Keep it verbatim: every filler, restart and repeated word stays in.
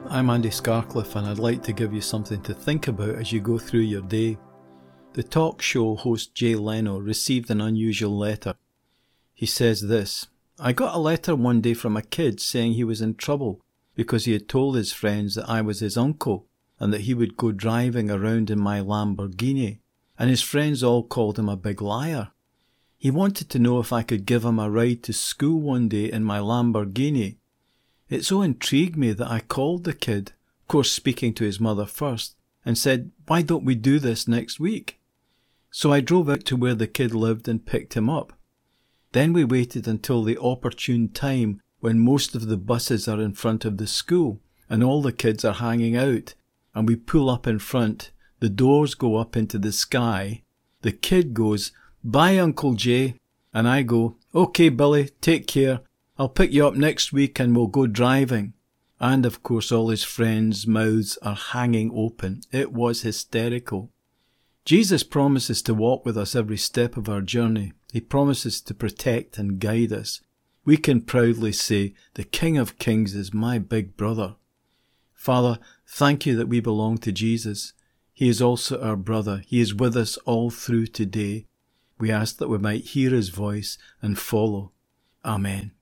I'm Andy Scarcliffe, and I'd like to give you something to think about as you go through your day. The talk show host Jay Leno received an unusual letter. He says this: I got a letter one day from a kid saying he was in trouble because he had told his friends that I was his uncle and that he would go driving around in my Lamborghini, and his friends all called him a big liar. He wanted to know if I could give him a ride to school one day in my Lamborghini. It so intrigued me that I called the kid, of course speaking to his mother first, and said, why don't we do this next week? So I drove out to where the kid lived and picked him up. Then we waited until the opportune time when most of the buses are in front of the school and all the kids are hanging out, and we pull up in front, the doors go up into the sky, the kid goes, bye Uncle Jay, and I go, okay Billy, take care, I'll pick you up next week and we'll go driving. And of course all his friends' mouths are hanging open. It was hysterical. Jesus promises to walk with us every step of our journey. He promises to protect and guide us. We can proudly say, the King of Kings is my big brother. Father, thank you that we belong to Jesus. He is also our brother. He is with us all through today. We ask that we might hear his voice and follow. Amen.